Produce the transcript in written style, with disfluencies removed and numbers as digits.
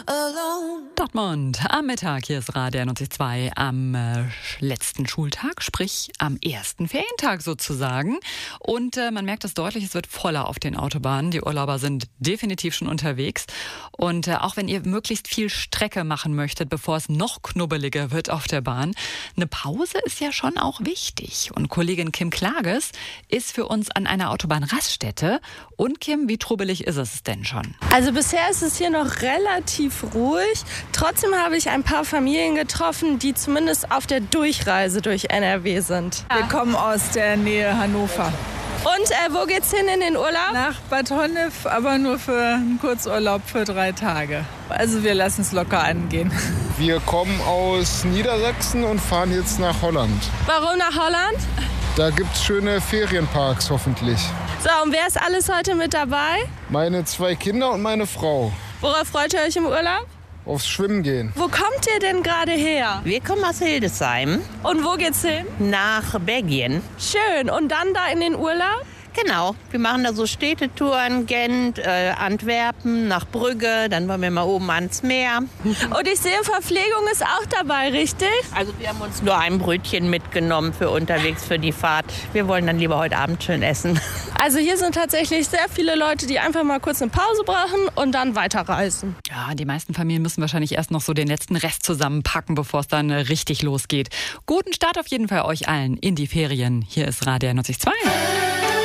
Dortmund am Mittag, hier ist Radio 92 am letzten Schultag, sprich am ersten Ferientag sozusagen. Und man merkt es deutlich, es wird voller auf den Autobahnen. Die Urlauber sind definitiv schon unterwegs. Und auch wenn ihr möglichst viel Strecke machen möchtet, bevor es noch knubbeliger wird auf der Bahn, eine Pause ist ja schon auch wichtig. Und Kollegin Kim Klages ist für uns an einer Autobahnraststätte. Und Kim, wie trubbelig ist es denn schon? Also bisher ist es hier noch relativ ruhig. Trotzdem habe ich ein paar Familien getroffen, die zumindest auf der Durchreise durch NRW sind. Wir kommen aus der Nähe Hannover. Und wo geht's hin in den Urlaub? Nach Bad Honnef, aber nur für einen Kurzurlaub für 3 Tage. Also wir lassen es locker angehen. Wir kommen aus Niedersachsen und fahren jetzt nach Holland. Warum nach Holland? Da gibt es schöne Ferienparks hoffentlich. So, und wer ist alles heute mit dabei? Meine 2 Kinder und meine Frau. Worauf freut ihr euch im Urlaub? Aufs Schwimmen gehen. Wo kommt ihr denn gerade her? Wir kommen aus Hildesheim Und wo geht's hin? nach Belgien. Schön. Und dann da in den Urlaub? Genau, wir machen da so Städtetouren, Gent, Antwerpen, nach Brügge, dann wollen wir mal oben ans Meer. Und ich sehe, Verpflegung ist auch dabei, richtig? Also wir haben uns nur ein Brötchen mitgenommen für unterwegs für die Fahrt. Wir wollen dann lieber heute Abend schön essen. Also hier sind tatsächlich sehr viele Leute, die einfach mal kurz eine Pause brauchen und dann weiterreisen. Ja, die meisten Familien müssen wahrscheinlich erst noch so den letzten Rest zusammenpacken, bevor es dann richtig losgeht. Guten Start auf jeden Fall euch allen in die Ferien. Hier ist Radio 92.